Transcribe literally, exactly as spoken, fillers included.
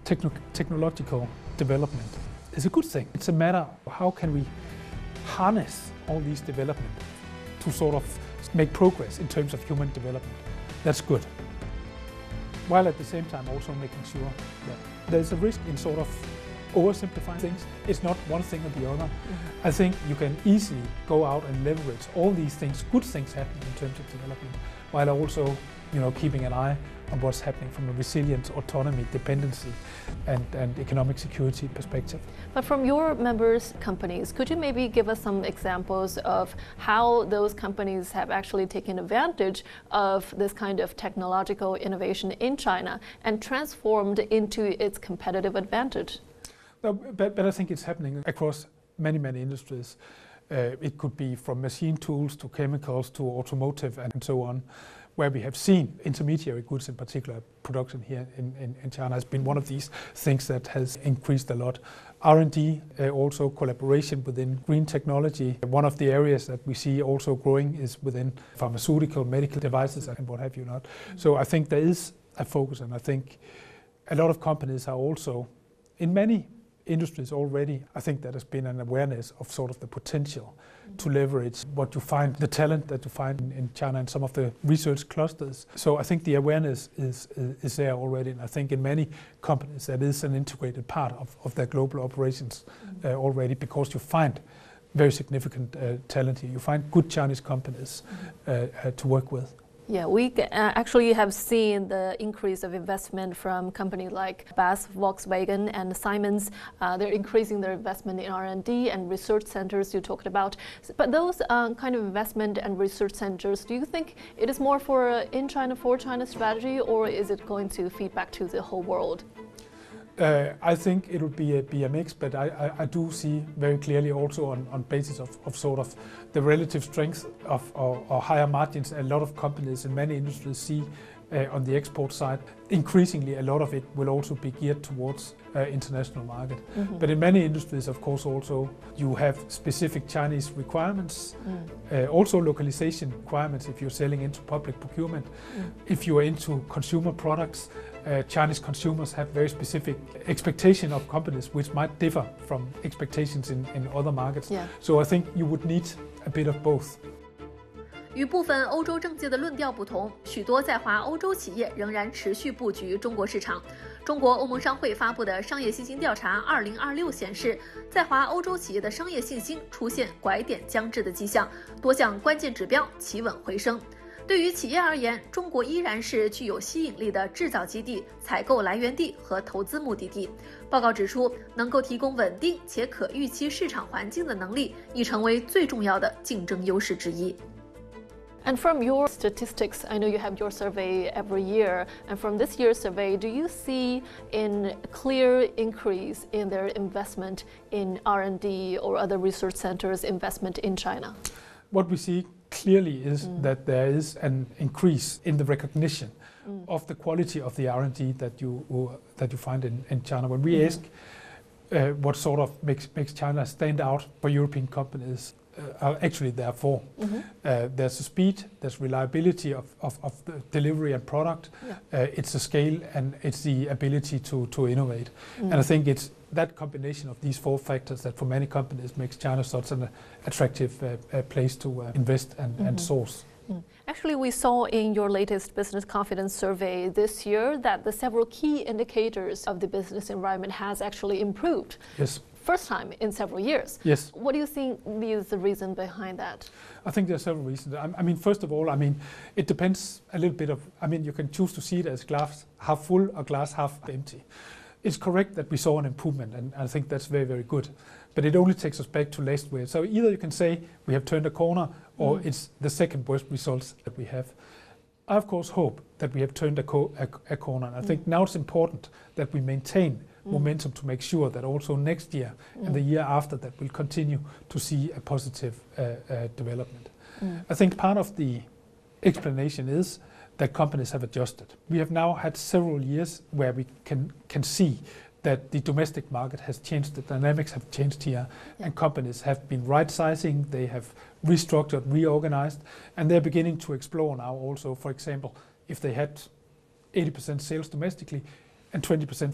techno technological development is a good thing. It's a matter of how can we harness all these development to sort of make progress in terms of human development. That's good. While at the same time also making sure that there's a risk in sort of oversimplifying things. It's not one thing or the other. Mm-hmm. I think you can easily go out and leverage all these things, good things happening in terms of development, while also, you know, keeping an eye on what's happening from a resilience, autonomy, dependency, and, and economic security perspective. But from your members' companies, could you maybe give us some examples of how those companies have actually taken advantage of this kind of technological innovation in China and transformed into its competitive advantage? No, but, but I think it's happening across many, many industries. Uh, it could be from machine tools to chemicals to automotive and so on, where we have seen intermediary goods, in particular production here in, in, in China, has been one of these things that has increased a lot. R and D, uh, also collaboration within green technology. One of the areas that we see also growing is within pharmaceutical, medical devices and what have you not. Mm-hmm. So I think there is a focus, and I think a lot of companies are also, in many industries already, I think there has been an awareness of sort of the potential mm-hmm. to leverage what you find, the talent that you find in, in China and some of the research clusters. So I think the awareness is, is, is there already, and I think in many companies that is an integrated part of, of their global operations mm-hmm. uh, already, because you find very significant uh, talent here. You find good Chinese companies mm-hmm. uh, uh, to work with. Yeah, we uh, actually have seen the increase of investment from companies like B A S F, Volkswagen, and Siemens. Uh, they're increasing their investment in R and D and research centers you talked about. But those uh, kind of investment and research centers, do you think it is more for uh, in China, for China strategy, or is it going to feed back to the whole world? Uh, I think it will be a, be a mix, but I, I, I do see very clearly also on, on basis of, of sort of the relative strength of or, or higher margins. A lot of companies in many industries see uh, on the export side, increasingly a lot of it will also be geared towards uh, international market. Mm-hmm. But in many industries, of course, also you have specific Chinese requirements, mm. uh, also localization requirements if you're selling into public procurement. Mm. If you are into consumer products, Uh, Chinese consumers have very specific expectation of companies which might differ from expectations in, in other markets. Yeah. So I think you would need a bit of both. 与部分欧洲政界的论调不同，许多在华欧洲企业仍然持续布局中国市场。中国欧盟商会发布的商业信心调查二零二六显示，在华欧洲企业的商业信心出现拐点将至的迹象，多项关键指标企稳回升。对于企业而言，中国依然是具有吸引力的制造基地、采购来源地和投资目的地。报告指出，能够提供稳定且可预期市场环境的能力，已成为最重要的竞争优势之一。 And from your statistics, I know you have your survey every year, and from this year's survey, do you see a clear increase in their investment in R and D or other research centers investment in China? What we see clearly is mm. that there is an increase in the recognition mm. of the quality of the R and D that you uh, that you find in, in China. When we mm. ask uh, what sort of makes makes China stand out for European companies, uh, are actually there are four. Mm-hmm. uh, there's the speed, there's reliability of, of, of the delivery and product, yeah. uh, it's the scale, and it's the ability to, to innovate. Mm. And I think it's that combination of these four factors that for many companies makes China such an attractive uh, uh, place to uh, invest and, mm-hmm. and source. Mm. Actually, we saw in your latest business confidence survey this year that the several key indicators of the business environment has actually improved. Yes. First time in several years. Yes. What do you think is the reason behind that? I think there are several reasons. I, I mean, first of all, I mean, it depends a little bit of, I mean, you can choose to see it as glass half full or glass half empty. It's correct that we saw an improvement, and I think that's very, very good. But it only takes us back to last year. So either you can say we have turned a corner, or mm. it's the second worst results that we have. I, of course, hope that we have turned a, co a, a corner. And I mm. think now it's important that we maintain mm. momentum to make sure that also next year mm. and the year after that we'll continue to see a positive uh, uh, development. Mm. I think part of the explanation is that companies have adjusted. We have now had several years where we can, can see that the domestic market has changed, the dynamics have changed here, yeah. and companies have been right-sizing, they have restructured, reorganized, and they're beginning to explore now also, for example, if they had eighty percent sales domestically and twenty percent